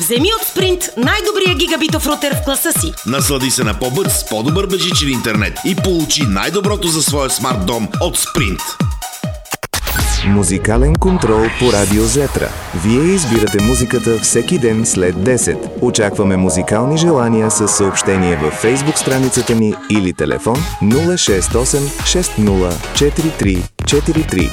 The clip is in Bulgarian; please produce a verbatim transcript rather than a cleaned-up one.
Вземи от Sprint най-добрия гигабитов рутер в класа си. Наслади се на по-бърз, по-добър безжичен интернет и получи най-доброто за своя смарт дом от Sprint. Музикален контрол по Радио Зетра. Вие избирате музиката всеки ден след десет. Очакваме музикални желания с съобщение във Facebook страницата ни или телефон нула шест осем шест нула четири три четири три.